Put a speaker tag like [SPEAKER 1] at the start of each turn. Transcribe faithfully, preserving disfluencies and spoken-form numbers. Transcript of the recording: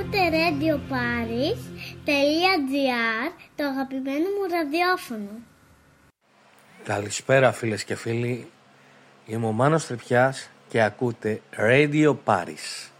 [SPEAKER 1] ακούτε radioparis τελεία gr, το αγαπημένο μου ραδιόφωνο.
[SPEAKER 2] Καλησπέρα φίλες και φίλοι, είμαι ο Μάνος Τρυπιάς και ακούτε Radio Paris.